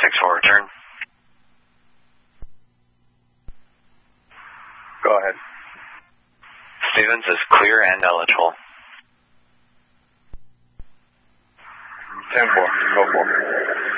6-4 return. Go ahead. Stevens is clear and eligible. 10-4, go for it.